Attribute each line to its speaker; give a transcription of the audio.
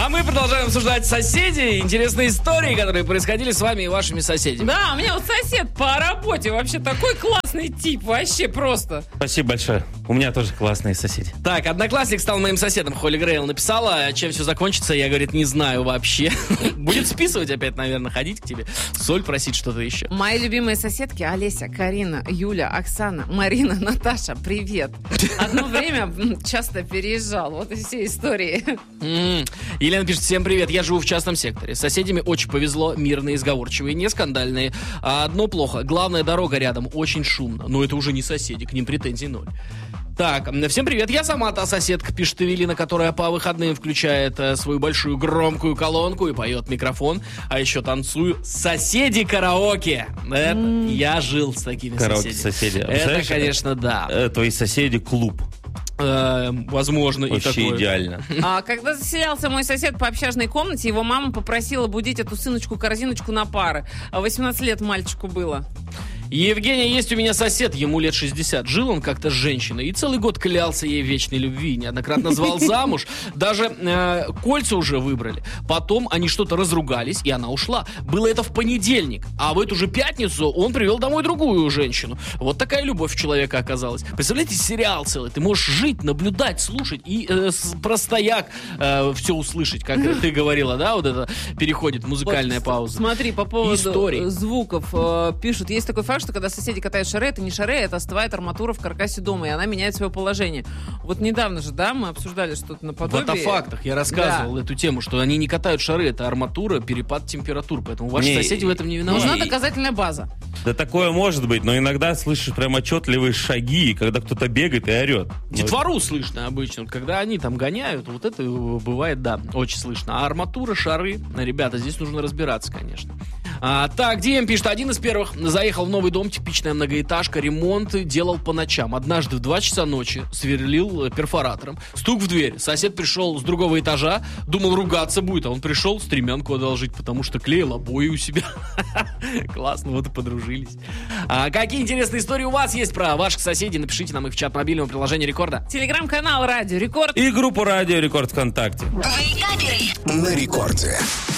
Speaker 1: А мы продолжаем обсуждать соседей, интересные истории, которые происходили с вами и вашими соседями.
Speaker 2: Да, у меня вот сосед по работе вообще такой классный тип, вообще просто.
Speaker 3: Спасибо большое. У меня тоже классные соседи.
Speaker 1: Так, одноклассник стал моим соседом. Холли Грейл написала, чем все закончится, я, говорит, не знаю вообще. Будет списывать опять, наверное, ходить к тебе, соль просить, что-то еще.
Speaker 2: Мои любимые соседки Олеся, Карина, Юля, Оксана, Марина, Наташа, привет. Одно время часто переезжал, вот и все истории.
Speaker 1: Елена пишет, всем привет, я живу в частном секторе. С соседями очень повезло, мирные, сговорчивые, не скандальные. А одно плохо, главная дорога рядом, очень шумно. Но это уже не соседи, к ним претензий ноль. Так, всем привет, я сама та соседка, пишет Эвелина, которая по выходным включает свою большую громкую колонку и поет микрофон, а еще танцую. Соседи караоке. Это я жил с такими
Speaker 3: Караоке-соседи.
Speaker 1: Это, конечно, да.
Speaker 3: Твои соседи клуб.
Speaker 1: Возможно,
Speaker 3: вообще
Speaker 1: и такое.
Speaker 3: Вообще идеально.
Speaker 2: Когда заселялся мой сосед по общажной комнате, его мама попросила будить эту сыночку-корзиночку на пары. 18 лет мальчику было.
Speaker 1: Евгения, есть у меня сосед, ему лет 60. Жил он как-то с женщиной и целый год клялся ей в вечной любви. Неоднократно звал замуж. Даже кольца уже выбрали. Потом они что-то разругались, и она ушла. Было это в понедельник. А в эту же пятницу он привел домой другую женщину. Вот такая любовь у человека оказалась. Представляете, сериал целый. Ты можешь жить, наблюдать, слушать и про стояк все услышать. Как ты говорила, да? Вот это переходит музыкальная пауза.
Speaker 2: Смотри, по поводу
Speaker 1: истории.
Speaker 2: Звуков пишут. Есть такой факт, что когда соседи катают шары, это не шары, это остывает арматура в каркасе дома, и она меняет свое положение. Вот недавно же, да, мы обсуждали что-то наподобие.
Speaker 1: В Атофактах я рассказывал эту тему, что они не катают шары, это арматура, перепад температур, поэтому ваши соседи в этом не виноваты.
Speaker 2: Нужна доказательная база.
Speaker 3: Да такое может быть, но иногда слышишь прям отчетливые шаги, когда кто-то бегает и орет.
Speaker 1: Детвору слышно обычно, когда они там гоняют, вот это бывает, да, очень слышно. А арматура, шары, ребята, здесь нужно разбираться, конечно. Так, Диэм пишет, один из первых заехал в новый дом, типичная многоэтажка, ремонт делал по ночам. Однажды в 2 часа ночи сверлил перфоратором. Стук в дверь. Сосед пришел с другого этажа, думал, ругаться будет, а он пришел стремянку одолжить, потому что клеил обои у себя. Классно, вот и подружились. Какие интересные истории у вас есть про ваших соседей? Напишите нам их в чат мобильного приложения Рекорда.
Speaker 2: Телеграм-канал Радио Рекорд.
Speaker 3: И группу Радио Рекорд ВКонтакте.
Speaker 4: На Рекорде.